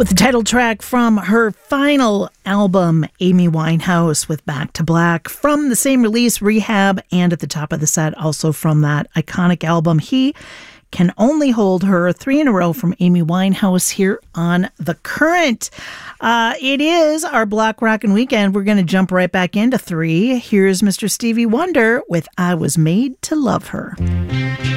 with the title track from her final album, Amy Winehouse, with Back to Black, from the same release, Rehab, and at the top of the set, also from that iconic album, He Can Only Hold Her. 3 in a row from Amy Winehouse here on The Current. It is our Block Rockin' Weekend. We're going to jump right back into 3. Here's Mr. Stevie Wonder with I Was Made to Love Her.